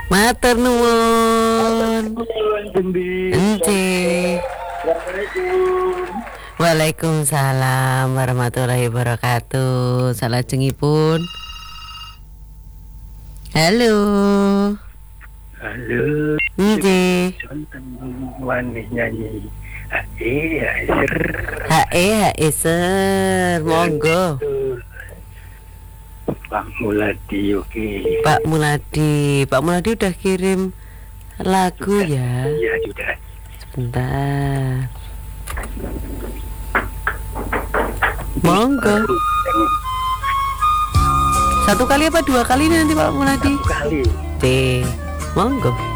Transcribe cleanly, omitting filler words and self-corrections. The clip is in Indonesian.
Matur nuwun. Ence. Waalaikumsalam warahmatullahi wabarakatuh. Salajengipun. Halo. Halo. Nggih. Conten wani nyanyi. Ser. Monggo. Pak Muladi, oke. Pak Muladi udah kirim lagu ya. Iya, sudah. Sebentar. Monggo. Satu kali apa dua kali nanti Pak Muladi? Satu kali. Monggo.